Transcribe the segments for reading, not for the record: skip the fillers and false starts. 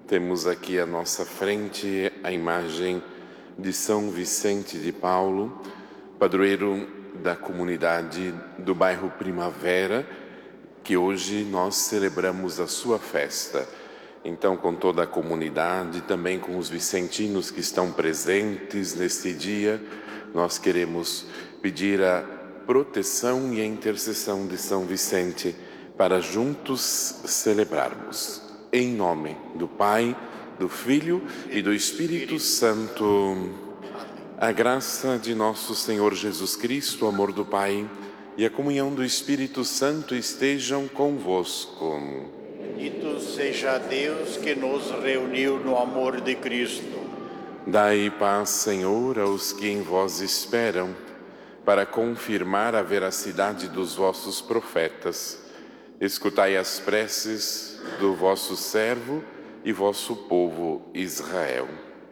Temos aqui à nossa frente a imagem de São Vicente de Paulo, padroeiro da comunidade do bairro Primavera, que hoje nós celebramos a sua festa. Então, com toda a comunidade, também com os vicentinos que estão presentes neste dia, nós queremos pedir a proteção e a intercessão de São Vicente para juntos celebrarmos. Em nome do Pai, do Filho e do Espírito Santo. A graça de nosso Senhor Jesus Cristo, o amor do Pai e a comunhão do Espírito Santo estejam convosco. Bendito seja Deus que nos reuniu no amor de Cristo. Dai paz, Senhor, aos que em vós esperam, para confirmar a veracidade dos vossos profetas. Escutai as preces do vosso servo e vosso povo Israel.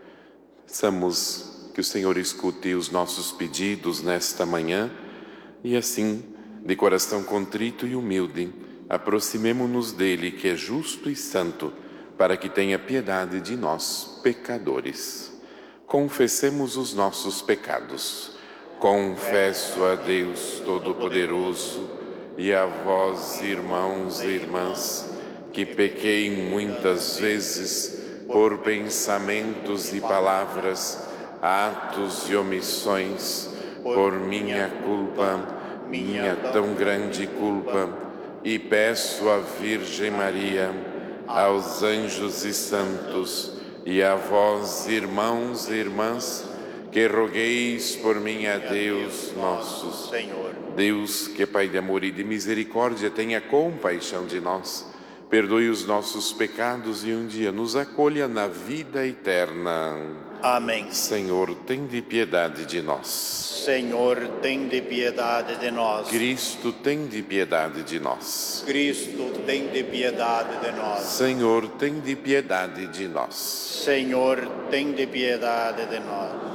Peçamos que o Senhor escute os nossos pedidos nesta manhã e assim, de coração contrito e humilde, aproximemo-nos dele, que é justo e santo, para que tenha piedade de nós, pecadores. Confessemos os nossos pecados. Confesso a Deus Todo-Poderoso e a vós, irmãos e irmãs, que pequei muitas vezes por pensamentos e palavras, atos e omissões, por minha culpa, minha tão grande culpa, e peço à Virgem Maria, aos anjos e santos, e a vós, irmãos e irmãs, que rogueis por mim a Deus nosso Senhor. Deus, que é Pai de amor e de misericórdia, tenha compaixão de nós, perdoe os nossos pecados e um dia nos acolha na vida eterna. Amém. Senhor, tende piedade de nós. Senhor, tende piedade de nós. Cristo, tende piedade de nós. Cristo, tende piedade de nós. Senhor, tende piedade de nós. Senhor, tende piedade de nós.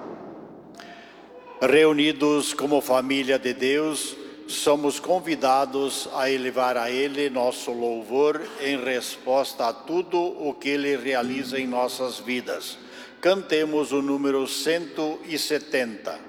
Reunidos como família de Deus, somos convidados a elevar a Ele nosso louvor em resposta a tudo o que Ele realiza em nossas vidas. Cantemos o número 170.